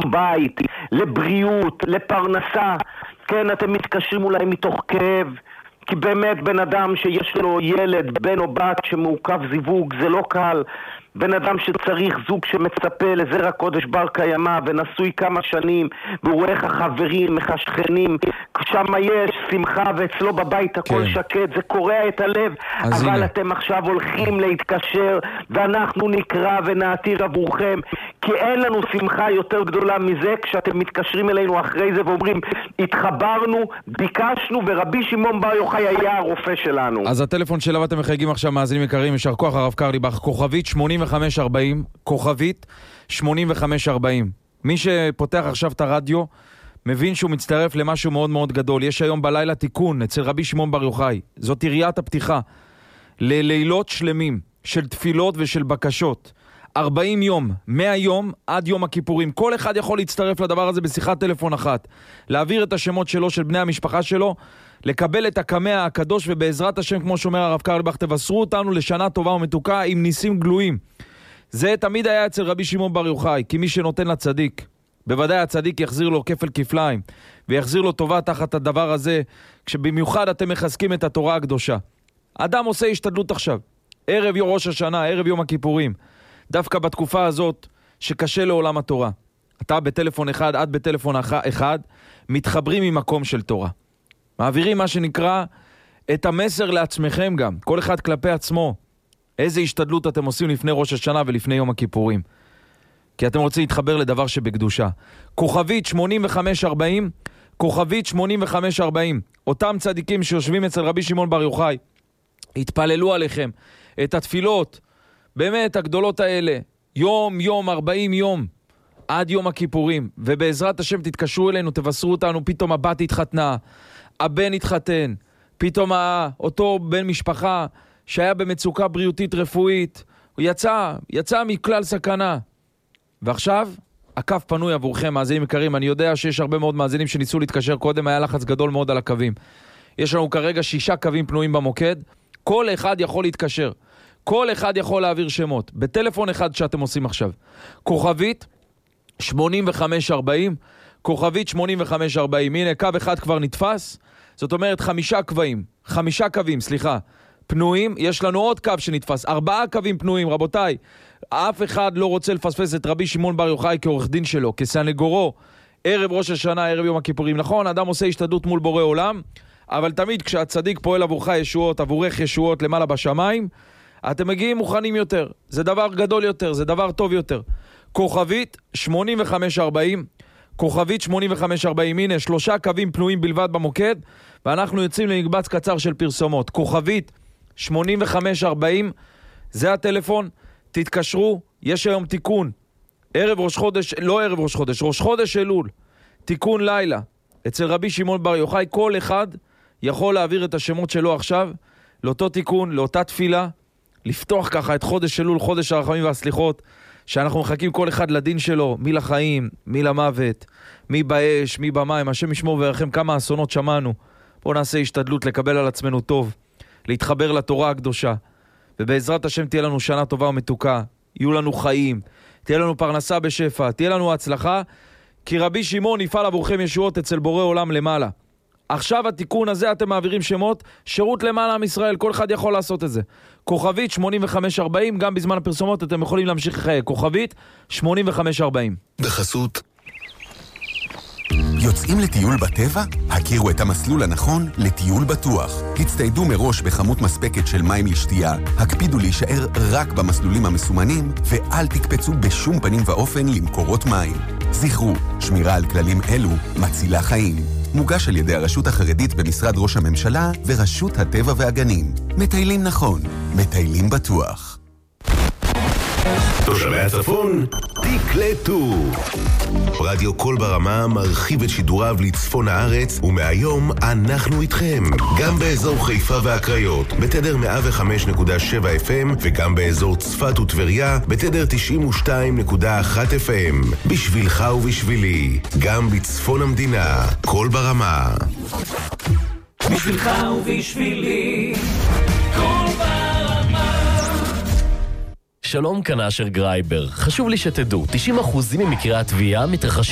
בית, לבריאות, לפרנסה. כן, אתם מתקשרים אולי מתוך כאב, כי באמת בן אדם שיש לו ילד, בן או בת שמעוכב זיווג, זה לא קל. בן אדם שצריך זוג שמצפה לזרע קודש בר קיימא ונשוי כמה שנים, והוא רואה איך החברים, איך השכנים, שם יש שמחה ואצלו בבית הכל שקט, זה קורע את הלב. אבל הנה, אתם עכשיו הולכים להתקשר ואנחנו נקרא ונעתיר עבורכם, כי אין לנו שמחה יותר גדולה מזה כשאתם מתקשרים אלינו אחרי זה ואומרים התחברנו, ביקשנו, ורבי שמעון בר יוחאי היה הרופא שלנו. אז הטלפון שלו אתם מחייגים עכשיו, מאזינים יקרים, יישר כוח הרב קרליבך, כוכבית 8540, כוכבית 8540. מי שפותח עכשיו את הרדיו מבין שהוא מצטרף למשהו מאוד מאוד גדול. יש היום בלילה תיקון אצל רבי שמעון בר יוחאי. זאת יריית הפתיחה ללילות שלמים של תפילות ושל בקשות. 40 יום, 100 יום עד יום הכיפורים. כל אחד יכול להצטרף לדבר הזה בשיחת טלפון אחת. להעביר את השמות שלו, של בני המשפחה שלו, לקבל את הקמע הקדוש, ובעזרת השם, כמו שאומר הרב קרליבך, תבשרו אותנו לשנה טובה ומתוקה עם ניסים גלויים. זה תמיד היה אצל רבי שמעון בר יוחאי, כי מי שנותן לצדיק, בוודאי הצדיק יחזיר לו כפל כפליים, ויחזיר לו טובה תחת הדבר הזה, כשבמיוחד אתם מחזקים את התורה הקדושה. אדם עושה השתדלות עכשיו, ערב יום ראש השנה, ערב יום הכיפורים, דווקא בתקופה הזאת שקשה לעולם התורה. אתה בטלפון אחד, את בטלפון אחד, מתחברים ממקום של תורה. מעבירים מה שנקרא את המסר לעצמכם גם, כל אחד כלפי עצמו. איזה השתדלות אתם עושים לפני ראש השנה ולפני יום הכיפורים. כי אתם רוצים להתחבר לדבר שבקדושה. כוכבית 8540, כוכבית 8540. אותם צדיקים שיושבים אצל רבי שמעון בר יוחאי, התפללו עליכם את התפילות, באמת הגדולות האלה, יום, 40 יום, עד יום הכיפורים. ובעזרת השם תתקשרו אלינו, תבשרו אותנו, פתאום הבת התחתנה, הבן התחתן, פתאום אותו בן משפחה שהיה במצוקה בריאותית רפואית, הוא יצא מכלל סכנה. ועכשיו, הקו פנוי עבורכם, מאזינים יקרים. אני יודע שיש הרבה מאוד מאזינים שניסו להתקשר קודם, היה לחץ גדול מאוד על הקווים. יש לנו כרגע 6 קווים פנויים במוקד, כל אחד יכול להתקשר, כל אחד יכול להעביר שמות, בטלפון אחד שאתם עושים עכשיו. כוכבית 8540, כוכבית 8540, הנה קו אחד כבר נתפס, זאת אומרת 5 קווים, פנויים, יש לנו עוד קו שנתפס, 4 קווים פנויים, רבותיי. אף אחד לא רוצה לפספס את רבי שמעון בר יוחאי כעורך דין שלו, כסנגורו, ערב ראש השנה, ערב יום הכיפורים. נכון, אדם עושה השתדלות מול בורא עולם, אבל תמיד כשהצדיק פועל עבורך ישועות, עבורך ישועות למעלה בשמיים, אתם מגיעים מוכנים יותר. זה דבר גדול יותר, זה דבר טוב יותר. כוכבית 8540, כוכבית 8540, הנה 3 קווים פנויים בלבד במוקד, ואנחנו יוצאים למקבץ קצר של פרסומות. כוכבית 8540, זה הטלפון, תתקשרו, יש היום תיקון, ראש חודש אלול, תיקון לילה, אצל רבי שמעון בר יוחאי. כל אחד יכול להעביר את השמות שלו עכשיו, לאותו תיקון, לאותה תפילה, לפתוח ככה את חודש אלול, חודש הרחמים והסליחות, שאנחנו מחכים כל אחד לדין שלו, מי לחיים, מי למוות, מי באש, מי במים, השם ישמור וירחם. כמה אסונות שמענו. בואו נעשה השתדלות לקבל על עצמנו טוב, להתחבר לתורה הקדושה, ובעזרת השם תהיה לנו שנה טובה ומתוקה, יהיו לנו חיים, תהיה לנו פרנסה בשפע, תהיה לנו הצלחה, כי רבי שמעון יפעל עבורכם ישועות אצל בורא עולם למעלה. עכשיו התיקון הזה, אתם מעבירים שמות, שירות למעלה עם ישראל, כל אחד יכול לעשות את זה. כוכבית 8540, גם בזמן הפרסומות אתם יכולים להמשיך לחיי. כוכבית 8540. בחסות יוצאים לטיול בטבע? הכירו את המסלול הנכון לטיול בטוח. הצטיידו מראש בכמות מספקת של מים לשתייה, הקפידו להישאר רק במסלולים המסומנים, ואל תקפצו בשום פנים ואופן למקורות מים. זכרו, שמירה על כללים אלו מצילה חיים. מוגש על ידי הרשות החרדית במשרד ראש הממשלה ורשות הטבע והגנים. מטיילים נכון, מטיילים בטוח. תושבי הצפון, תקלטו. רדיו קול ברמה מרחיב את שידוריו לצפון הארץ, ומהיום אנחנו איתכם. גם באזור חיפה והקריות, בתדר 105.7 FM, וגם באזור צפת וטבריה, בתדר 92.1 FM. בשבילך ובשבילי, גם בצפון המדינה, קול ברמה. בשבילך ובשבילי, קול ברמה. שלום, כאן אשר גרייבר. חשוב לי שתדעו, 90% ממקרי התביעה מתרחשים